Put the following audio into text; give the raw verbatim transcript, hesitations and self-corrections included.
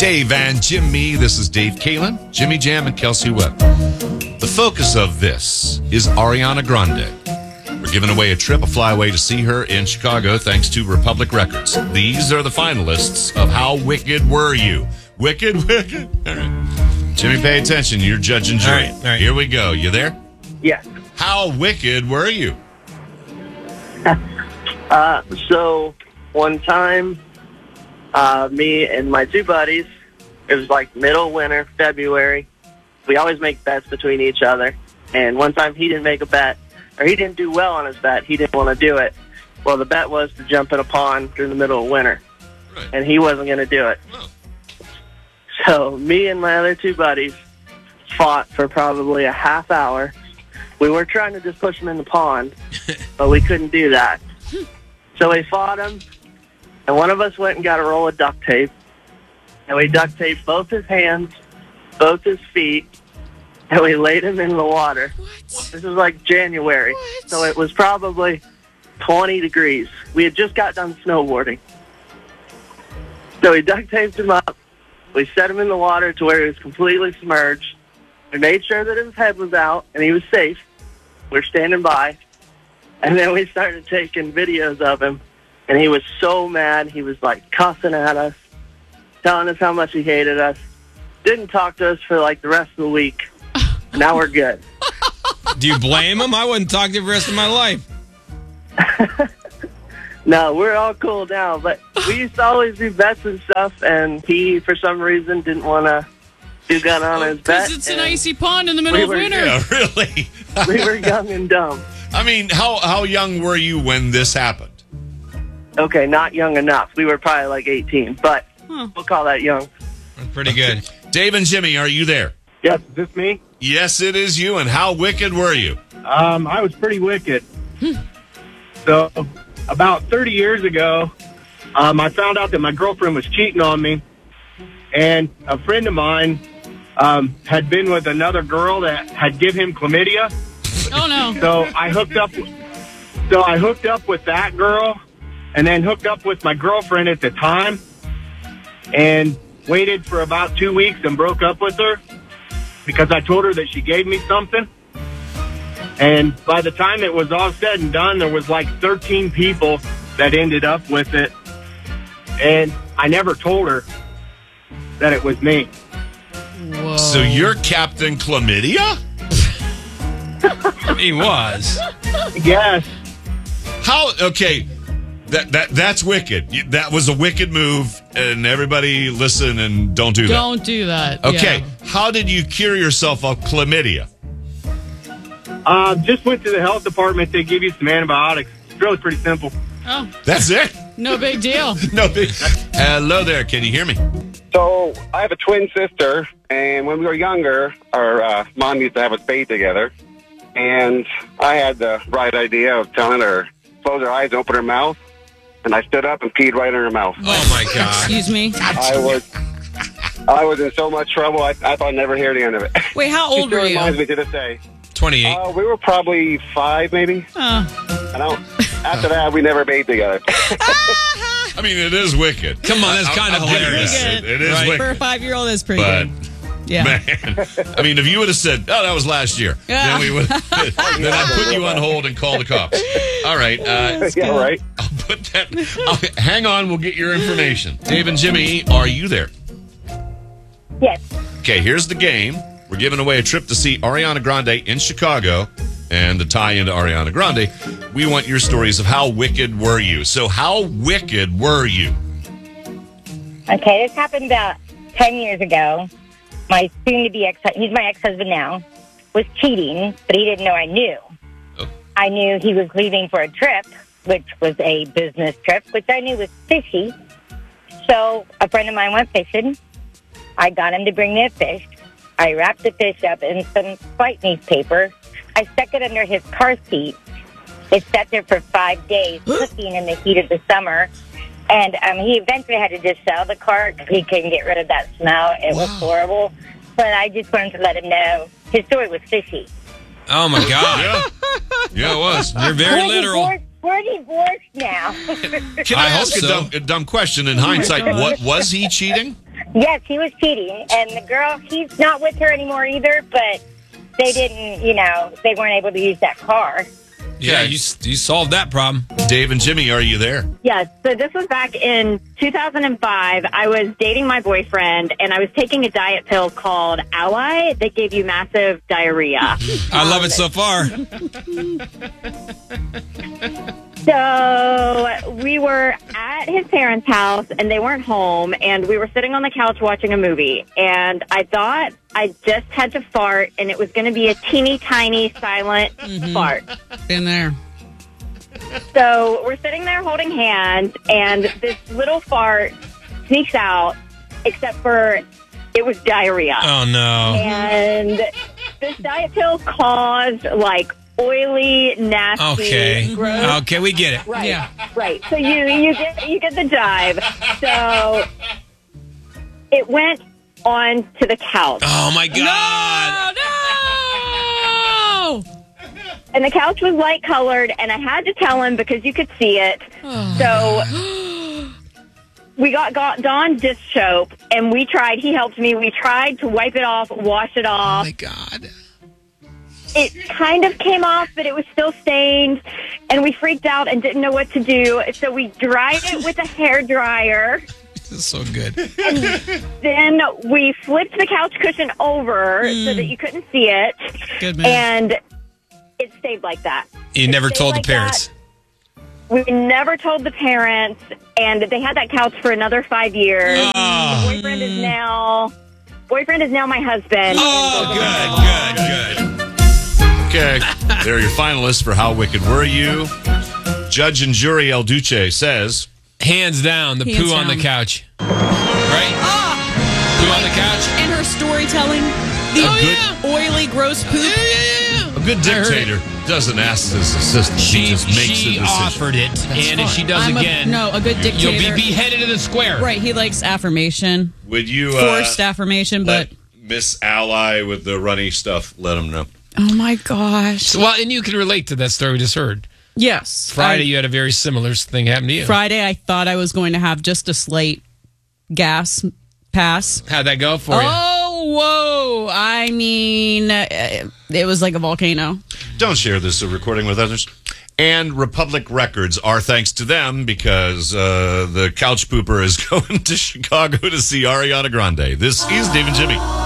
Dave and Jimmy. This is Dave Kalin, Jimmy Jam, and Kelsey Webb. The focus of this is Ariana Grande. We're giving away a trip, a flyaway to see her in Chicago, thanks to Republic Records. These are the finalists of How Wicked Were You? Wicked, wicked. All right. Jimmy, pay attention. You're judge and jury. All right, all right. Here we go. You there? Yes. How wicked were you? Uh, so one time, uh, me and my two buddies, it was like middle winter, February. We always make bets between each other. And one time he didn't make a bet, or he didn't do well on his bet. He didn't want to do it. Well, the bet was to jump in a pond during the middle of winter. Right. And he wasn't going to do it. Oh. So me and my other two buddies fought for probably a half hour. We were trying to just push him in the pond, but we couldn't do that. So we fought him, and one of us went and got a roll of duct tape, and we duct taped both his hands, both his feet, and we laid him in the water. What? This was like January, What? so it was probably twenty degrees. We had just got done snowboarding. So we duct taped him up. We set him in the water to where he was completely submerged. We made sure that his head was out and he was safe. We're standing by. And then we started taking videos of him. And he was so mad. He was like cussing at us, telling us how much he hated us. Didn't talk to us for like the rest of the week. Now we're good. Do you blame him? I wouldn't talk to him the rest of my life. No, we're all cool now. But we used to always do bets and stuff. And he, for some reason, didn't want to do gun on his bet. Because it's an and icy pond in the middle we of were- winter. Yeah, really? We were young and dumb. I mean, how, how young were you when this happened? Okay, not young enough. We were probably like eighteen, but Huh. we'll call that young. That's pretty good. Dave and Jimmy, are you there? Yes, is this me? Yes, it is you. And how wicked were you? Um, I was pretty wicked. So, about thirty years ago, um, I found out that my girlfriend was cheating on me, and a friend of mine um, had been with another girl that had given him chlamydia. Oh, no. So I hooked up. So I hooked up with that girl, and then hooked up with my girlfriend at the time, and waited for about two weeks and broke up with her because I told her that she gave me something. And by the time it was all said and done, there was like thirteen people that ended up with it, and I never told her that it was me. Whoa. So you're Captain Chlamydia? He was. Yes. How? Okay, that that that's wicked. You- That was a wicked move, and everybody listen and don't do that. Don't do that. Okay, Yeah. how did you cure yourself of chlamydia? Uh, just went to the health department. They give you some antibiotics. It's really pretty simple. Oh, That's it? no big deal. No big. Hello there. Can you hear me? So I have a twin sister, and when we were younger, our uh, mom used to have us bathe together. And I had the right idea of telling her, close her eyes, open her mouth. And I stood up and peed right in her mouth. Oh, my God. Excuse me. I was I was in so much trouble, I, I thought I'd never hear the end of it. Wait, how She old still were you? reminds me to this day. twenty-eight. Uh, we were probably five, maybe. Oh. I don't. After that, we never bathed together. I mean, it is wicked. Come on, that's I- kinda I'll give you hilarious. that. It, it is Right. For a wicked. five-year-old, that's pretty But, good. Yeah. man, I mean, if you would have said, oh, that was last year, Yeah. then we would then I'd put you on hold and call the cops. All right. Uh, yeah, right. I'll put that. I'll, hang on. We'll get your information. Dave and Jimmy, are you there? Yes. Okay, here's the game. We're giving away a trip to see Ariana Grande in Chicago, and to tie into Ariana Grande, we want your stories of how wicked were you. So how wicked were you? Okay, this happened about ten years ago. My soon-to-be ex, he's my ex-husband now, was cheating, but he didn't know I knew. Oh. I knew he was leaving for a trip, which was a business trip, which I knew was fishy. So a friend of mine went fishing. I got him to bring me a fish. I wrapped the fish up in some white newspaper. I stuck it under his car seat. It sat there for five days, cooking in the heat of the summer. And um, he eventually had to just sell the car because he couldn't get rid of that smell. It was horrible. But I just wanted to let him know his story was fishy. Oh, my God. Yeah, yeah, it was. You're very we're literal. Divorced, we're divorced now. Can I, I hope ask a, so. dumb, a dumb question? In hindsight, gosh. what was he cheating? Yes, he was cheating. And the girl, he's not with her anymore either, but they didn't, you know, they weren't able to use that car. Yeah, you you solved that problem. Dave and Jimmy, are you there? Yes, so this was back in two thousand five. I was dating my boyfriend, and I was taking a diet pill called Ally that gave you massive diarrhea. I love it so far. So we were at his parents' house, and they weren't home, and we were sitting on the couch watching a movie, and I thought I just had to fart, and it was going to be a teeny tiny silent Mm-hmm. fart. Been there. So we're sitting there holding hands, and this little fart sneaks out, except for it was diarrhea. Oh, no. And this diet pill caused, like, oily, nasty, Okay. gross. Okay, we get it. Right, Yeah. right. So you you get you get the jive. So it went on to the couch, Oh, my God. Oh, no! and the couch was light colored, and I had to tell him because you could see it. So we got, got Dawn dish soap, and we tried. He helped me. We tried to wipe it off, wash it Oh, off. my God. It kind of came off, but it was still stained, and we freaked out and didn't know what to do. So we dried it with a hair dryer. This is so good. Then we flipped the couch cushion over so that you couldn't see it, Good man. and it stayed like that. You It never stayed told like the parents. that. We never told the parents, and they had that couch for another five years. Oh. Boyfriend is now boyfriend is now my husband. Oh, good, good, good. Okay. There are your finalists for How Wicked Were You? Judge and jury El Duce says, Hands down, the Hands poo on the down. couch. Right? Poo on the couch? And her storytelling. The Oh, oily, gross poop. a good dictator doesn't ask his assistant. She, She, just makes she the decision. offered it, and if she does I'm a- again, no, a good dictator. you'll be beheaded in the square. Right, he likes affirmation. Would you uh, Forced affirmation, let but... Miss Ally with the runny stuff, let him know. Oh, my gosh. So, well, and you can relate to that story we just heard. Yes. Friday, I- you had a very similar thing happen to you. Friday, I thought I was going to have just a slight gas pass. How'd that go for you? Oh, whoa. I mean, uh, it was like a volcano. Don't share this recording with others. And Republic Records are thanks to them because uh, the couch pooper is going to Chicago to see Ariana Grande. This is Dave and Jimmy.